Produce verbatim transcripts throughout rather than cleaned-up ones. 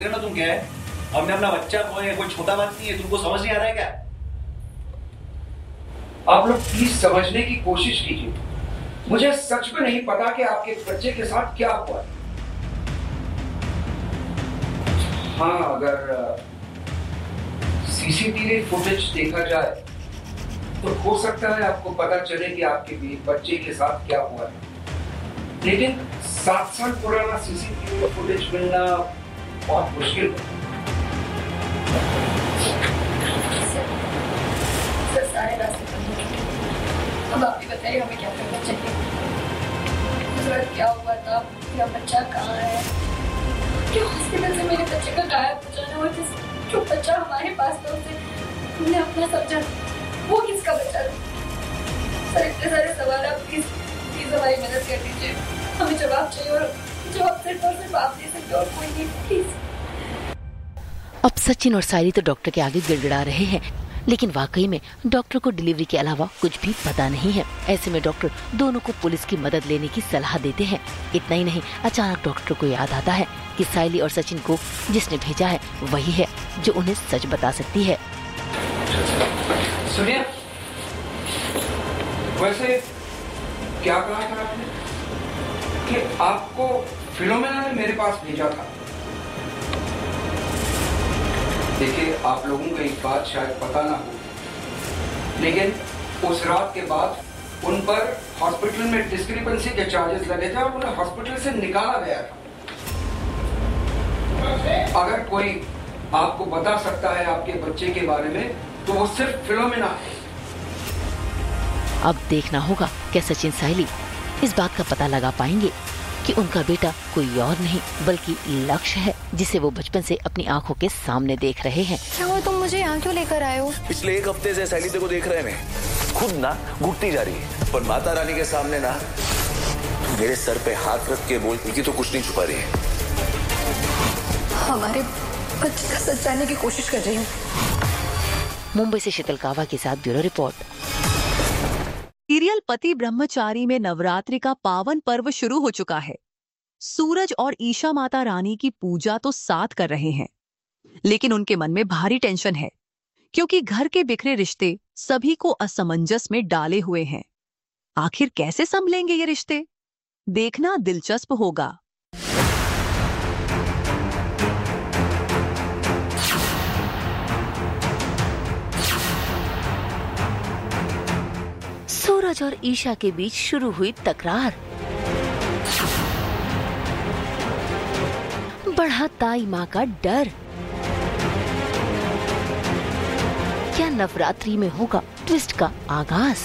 ना तुम क्या है? हमने अपना बच्चा को है, कोई छोटा बात नहीं है, तुमको समझ नहीं आ रहा है क्या? आप लोग प्लीज समझने की कोशिश कीजिए। मुझे सच में नहीं पता कि आपके बच्चे के साथ क्या हुआ। हाँ, अगर सीसीटीवी फुटेज देखा जाए तो हो सकता है आपको पता चले कि आपके बच्चे के साथ क्या हुआ है। लेकिन सात साल पुराना सीसीटीवी फुटेज मिलना बहुत मुश्किल है। सर, सारे रास्ते बंद हो चुके हैं। अब आप ही बताइए हमें क्या करना चाहिए। सर, क्या हुआ था? मेरा बच्चा कहाँ है? क्यों हॉस्पिटल से मेरे बच्चे का गायब हो जाना, और जिस जो बच्चा हमारे पास था उसे हमने अपना समझा, वो किसका बच्चा था? सर, इतने सारे सवाल, आप प्लीज प्लीज हमारी मदद कर दीजिए। हमें जवाब चाहिए, और जवाब सिर्फ और सिर्फ आप दे सकते और कोई नहीं, प्लीज। अब सचिन और सायली तो डॉक्टर के आगे गिड़गिड़ा रहे हैं, लेकिन वाकई में डॉक्टर को डिलीवरी के अलावा कुछ भी पता नहीं है। ऐसे में डॉक्टर दोनों को पुलिस की मदद लेने की सलाह देते हैं। इतना ही नहीं, अचानक डॉक्टर को याद आता है कि सायली और सचिन को जिसने भेजा है वही है जो उन्हें सच बता सकती है। सुनिए, वैसे क्या कहा था आपने कि आपको फिलोमेना ने मेरे पास भेजा था? देखिए, आप लोगों को एक बात शायद पता ना हो, लेकिन उस रात के बाद उन पर हॉस्पिटल में डिस्क्रिपेंसी के चार्जेस लगे थे और उन्हें हॉस्पिटल से निकाला गया था। अगर कोई आपको बता सकता है आपके बच्चे के बारे में तो वो सिर्फ फिलोमेना है। अब देखना होगा क्या सचिन सायली इस बात का पता लगा पाएंगे कि उनका बेटा कोई और नहीं बल्कि लक्ष्य है, जिसे वो बचपन से अपनी आंखों के सामने देख रहे हैं। क्या हुआ, तुम मुझे यहाँ क्यों लेकर आए हो? पिछले एक हफ्ते से सायली को देख रहे हैं, खुद ना घुटती जा रही है, पर माता रानी के सामने ना मेरे सर पे हाथ रख के बोलती कि तो कुछ नहीं छुपा रही है। हमारे बच्चे का सच जानने की कोशिश कर रही हूँ। मुंबई से शीतल कावा के साथ ब्यूरो रिपोर्ट। सीरियल पति ब्रह्मचारी में नवरात्रि का पावन पर्व शुरू हो चुका है। सूरज और ईशा माता रानी की पूजा तो साथ कर रहे हैं, लेकिन उनके मन में भारी टेंशन है, क्योंकि घर के बिखरे रिश्ते सभी को असमंजस में डाले हुए हैं। आखिर कैसे संभलेंगे ये रिश्ते, देखना दिलचस्प होगा। सूरज और ईशा के बीच शुरू हुई तकरार, बढ़ा ताई माँ का डर। क्या नवरात्रि में होगा ट्विस्ट का आगाज?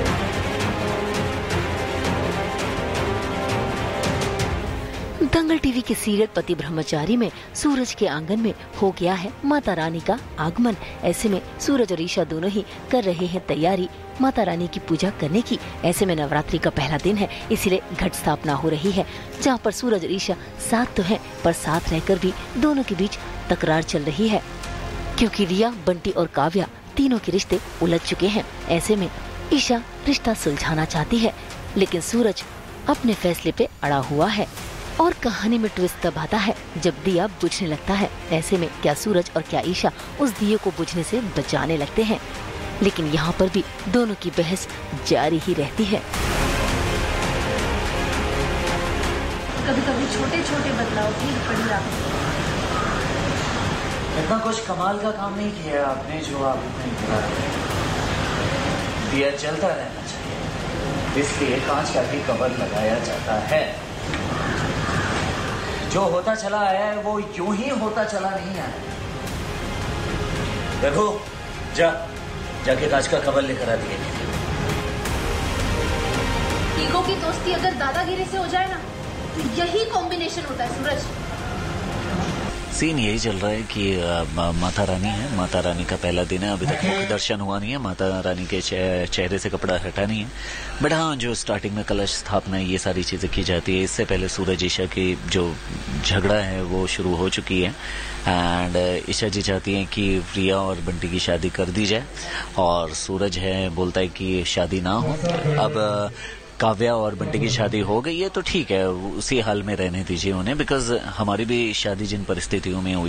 दंगल टीवी के सीरियल पति ब्रह्मचारी में सूरज के आंगन में हो गया है माता रानी का आगमन। ऐसे में सूरज और ईशा दोनों ही कर रहे हैं तैयारी माता रानी की पूजा करने की। ऐसे में नवरात्रि का पहला दिन है, इसीलिए घट स्थापना हो रही है, जहाँ पर सूरज और ईशा साथ तो हैं, पर साथ रहकर भी दोनों के बीच तकरार चल रही है, क्योंकि रिया, बंटी और काव्या तीनों के रिश्ते उलझ चुके हैं। ऐसे में ईशा रिश्ता सुलझाना चाहती है, लेकिन सूरज अपने फैसले पे अड़ा हुआ है। और कहानी में ट्विस्ट तब आता है जब दिया बुझने लगता है। ऐसे में क्या सूरज और क्या ईशा उस दिए को बुझने से बचाने लगते हैं, लेकिन यहाँ पर भी दोनों की बहस जारी ही रहती है। कभी कभी छोटे छोटे बदलाव भी बड़ी राहत। इतना कुछ कमाल का काम नहीं किया आपने जो आप इतने बुरा रहे। दिया जलता रहना चाहिए, इसलिए कांच का भी कवर लगाया जाता है। जो होता चला आया है वो यूं ही होता चला नहीं आया। देखो, जा जाके कांच का कवर लेकर आ दिए। ईगो की दोस्ती अगर दादागिरी से हो जाए ना, तो यही कॉम्बिनेशन होता है सूरज। सीन यही चल रहा है कि माता रानी है, माता रानी का पहला दिन है, अभी तक मुख्य दर्शन हुआ नहीं है, माता रानी के चेहरे से कपड़ा हटा नहीं है। बट हाँ, जो स्टार्टिंग में कलश स्थापना ये सारी चीजें की जाती है। इससे पहले सूरज ईशा की जो झगड़ा है वो शुरू हो चुकी है, एंड ईशा जी चाहती हैं कि प्रिया और बंटी की शादी कर दी जाए, और सूरज है बोलता है कि शादी ना हो। अब काव्या और बंटी की शादी हो गई है तो ठीक है, उसी हाल में रहने दीजिए उन्हें, बिकॉज हमारी भी शादी जिन परिस्थितियों में हुई